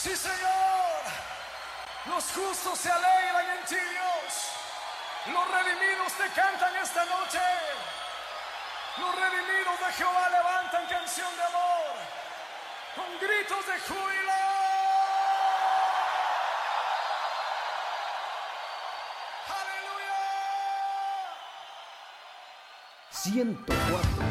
Sí, Señor. Los justos se alegran en ti, Dios. Los redimidos te cantan esta noche. Los redimidos de Jehová levantan canción de amor con gritos de júbilo. ¡Aleluya! 104